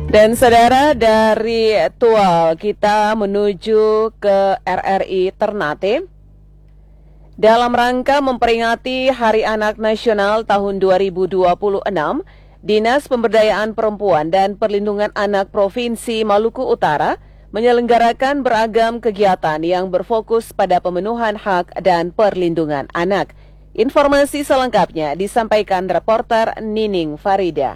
Dan saudara, dari Tual kita menuju ke RRI Ternate dalam rangka memperingati Hari Anak Nasional tahun 2026. Dinas Pemberdayaan Perempuan dan Perlindungan Anak Provinsi Maluku Utara menyelenggarakan beragam kegiatan yang berfokus pada pemenuhan hak dan perlindungan anak. Informasi selengkapnya disampaikan reporter Nining Farida.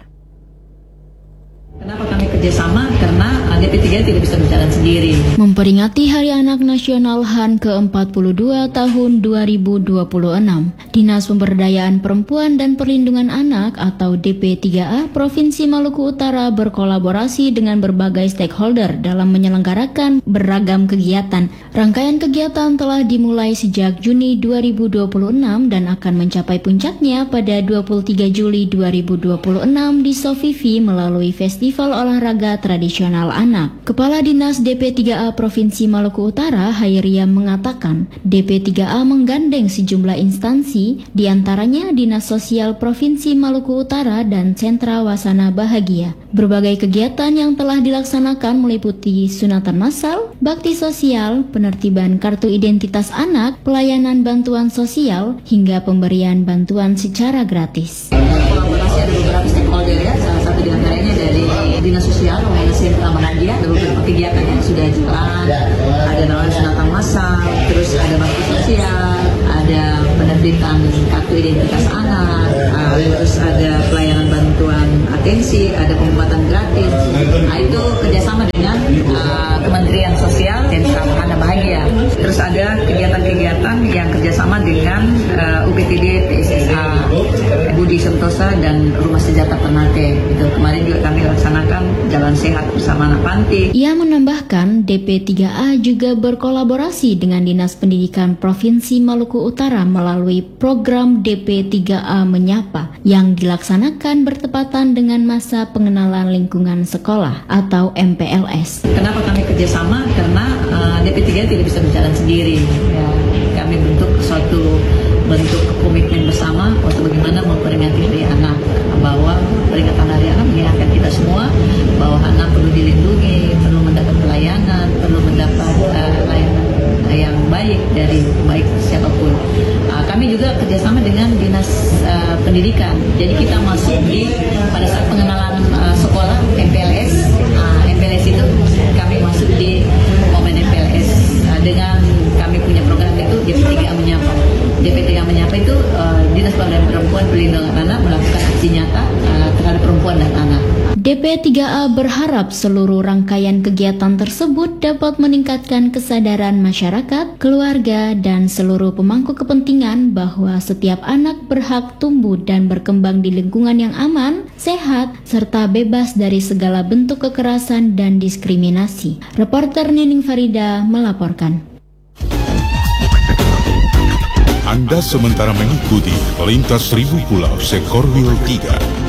Kenapa kami kerjasama? Karena DP3 tidak bisa berjalan sendiri. Memperingati Hari Anak Nasional HAN ke-42 tahun 2026, Dinas Pemberdayaan Perempuan dan Perlindungan Anak atau DP3A Provinsi Maluku Utara berkolaborasi dengan berbagai stakeholder dalam menyelenggarakan beragam kegiatan. Rangkaian kegiatan telah dimulai sejak Juni 2026 dan akan mencapai puncaknya pada 23 Juli 2026 di Sofivi melalui Festival Olahraga Tradisional Anak. Kepala Dinas DP3A Provinsi Maluku Utara, Hairia, mengatakan DP3A menggandeng sejumlah instansi, diantaranya Dinas Sosial Provinsi Maluku Utara dan Sentra Wasana Bahagia. Berbagai kegiatan yang telah dilaksanakan meliputi sunatan massal, bakti sosial, penertiban kartu identitas anak, pelayanan bantuan sosial, hingga pemberian bantuan secara gratis. Kolaborasi ada beberapa stakeholder ya, salah satu diantaranya dari Dinas Sosial, Sentra Bahagia, ada beberapa kegiatan yang sudah jalan, ada namanya sunatan massal, terus ada bakti sosial, ada penerbitan kartu identitas anak, terus ada pelayanan bantuan atensi, ada pengobatan gratis. Nah, itu kerjasama dengan Kementerian Sosial, Sentra Wasana Bahagia. Terus ada kegiatan-kegiatan yang kerjasama dengan UPTD, PSSA, Budi Sentosa dan Rumah Sejahtera Ternate. Itu kemarin juga kami laksanakan jalan sehat bersama anak panti. Ia menambahkan DP3A juga berkolaborasi dengan Dinas Pendidikan Provinsi Maluku Utara melalui program DP3A Menyapa yang dilaksanakan bertepatan dengan masa pengenalan lingkungan sekolah atau MPLS. Kenapa kami kerjasama? Karena DP3 tidak bisa berjalan sendiri. Ya, kami bentuk suatu bentuk komitmen bersama untuk bagaimana memperingati Hari Anak, bahwa peringatan Hari Anak mengingatkan kita semua bahwa anak perlu dilindungi, perlu mendapat pelayanan, perlu mendapat layanan yang baik dari baik siapapun. Kami juga kerjasama dengan Dinas Pendidikan, jadi kita masuk di pada saat pengenalan sekolah MPLS. MPLS itu kami masuk di momen MPLS dengan kami punya program itu DP3A Menyapa. DP3A Menyapa itu Dinas Pemberdayaan Perempuan Perlindungan Anak melakukan aksi nyata terhadap perempuan dan anak. DP3A berharap seluruh rangkaian kegiatan tersebut dapat meningkatkan kesadaran masyarakat, keluarga, dan seluruh pemangku kepentingan bahwa setiap anak berhak tumbuh dan berkembang di lingkungan yang aman, sehat, serta bebas dari segala bentuk kekerasan dan diskriminasi. Reporter Nining Farida melaporkan. Anda sementara mengikuti Pelintas Seribu Pulau Sekorwil 3.